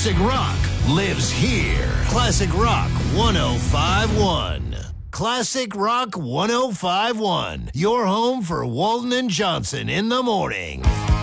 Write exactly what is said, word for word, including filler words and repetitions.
Classic rock lives here. Classic Rock one oh five point one. Classic Rock one oh five point one. Your home for Walton and Johnson in the morning.